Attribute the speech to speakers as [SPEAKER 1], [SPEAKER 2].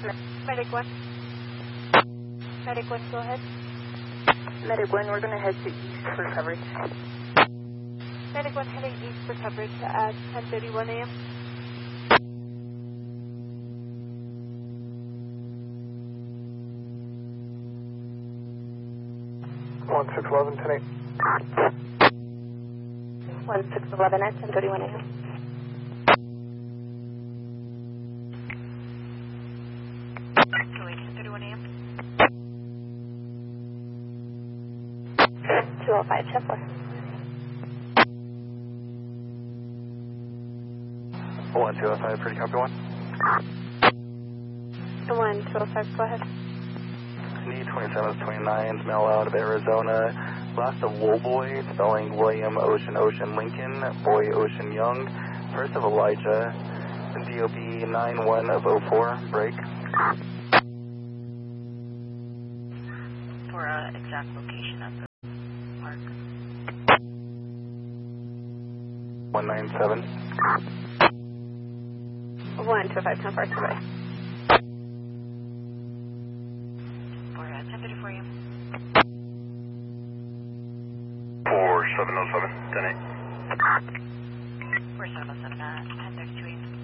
[SPEAKER 1] Medic 1. Medic 1, go ahead.
[SPEAKER 2] Medic 1, we're going to head to east for coverage.
[SPEAKER 1] Medic 1 heading east for coverage at 10:31 a.m.
[SPEAKER 3] 1611, 10-8.
[SPEAKER 2] 1611 at 10:31 a.m.
[SPEAKER 1] 10:31 a.m.
[SPEAKER 2] 205, check 4.
[SPEAKER 3] 1205, pretty copy 1.
[SPEAKER 1] 1205, go ahead.
[SPEAKER 3] Need 2729, mail out of Arizona. Last of Woolboy, spelling William Ocean Ocean Lincoln, Boy Ocean Young. First of Elijah, DOB 91 of 04, break.
[SPEAKER 4] For exact location at the park.
[SPEAKER 3] 197.
[SPEAKER 2] 1205, 10 park, goodbye.
[SPEAKER 4] For 10:34 a.m.
[SPEAKER 3] 4707, 10-8.
[SPEAKER 4] 4707 at 10:32 a.m.